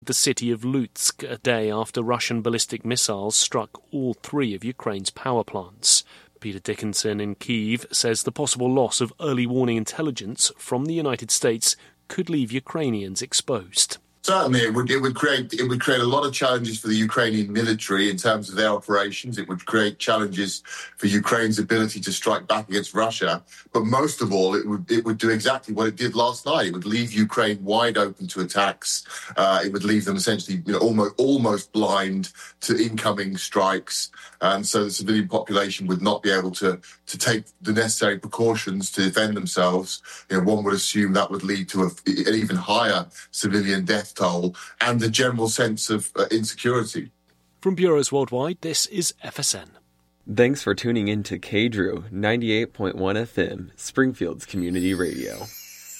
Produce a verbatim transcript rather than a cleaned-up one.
the city of Lutsk a day after Russian ballistic missiles struck all three of Ukraine's power plants. Peter Dickinson in Kyiv says the possible loss of early warning intelligence from the United States could leave Ukrainians exposed. Certainly, it would, it would create it would create a lot of challenges for the Ukrainian military in terms of their operations. It would create challenges for Ukraine's ability to strike back against Russia. But most of all, it would it would do exactly what it did last night. It would leave Ukraine wide open to attacks. Uh, it would leave them essentially, you know, almost almost blind to incoming strikes, and so the civilian population would not be able to to take the necessary precautions to defend themselves. You know, one would assume that would lead to a, an even higher civilian death toll and the general sense of uh, insecurity. From Bureaus Worldwide, this is F S N. Thanks for tuning in to K D R U ninety-eight point one F M, Springfield's community radio.